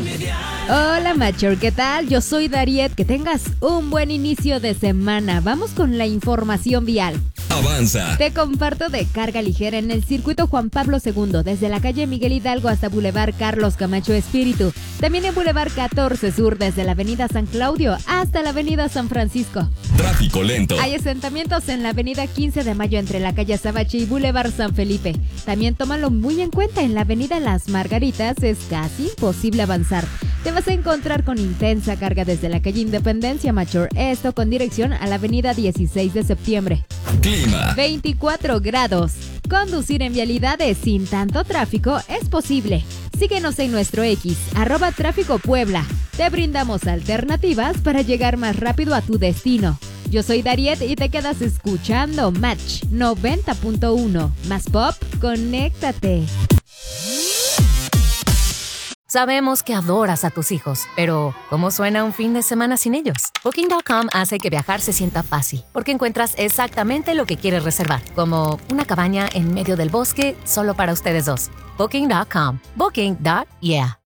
Hola Machor, ¿qué tal? Yo soy Dariet, que tengas un buen inicio de semana. Vamos con la información vial. Avanza. Te comparto de carga ligera en el circuito Juan Pablo II, desde la calle Miguel Hidalgo hasta Boulevard Carlos Camacho Espíritu. También en Boulevard 14 Sur, desde la avenida San Claudio hasta la avenida San Francisco. Tráfico lento. Hay asentamientos en la avenida 15 de Mayo entre la calle Sabache y Boulevard San Felipe. También tómalo muy en cuenta, en la avenida Las Margaritas es casi imposible avanzar. Te vas a encontrar con intensa carga desde la calle Independencia Machor, esto con dirección a la avenida 16 de septiembre. Clima. 24 grados. Conducir en vialidades sin tanto tráfico es posible. Síguenos en nuestro X, @Tráfico Puebla. Te brindamos alternativas para llegar más rápido a tu destino. Yo soy Dariet y te quedas escuchando Match 90.1. Más pop, conéctate. Sabemos que adoras a tus hijos, pero ¿cómo suena un fin de semana sin ellos? Booking.com hace que viajar se sienta fácil, porque encuentras exactamente lo que quieres reservar, como una cabaña en medio del bosque solo para ustedes dos. Booking.com. Booking.yeah.